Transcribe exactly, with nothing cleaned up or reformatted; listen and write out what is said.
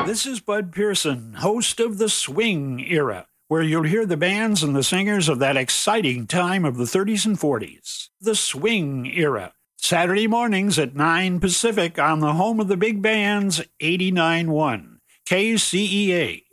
This is Bud Pearson, host of The Swing Era, where you'll hear the bands and the singers of that exciting time of the thirties and forties. The Swing Era, Saturday mornings at nine Pacific on the home of the big bands, eighty-nine point one K C E A.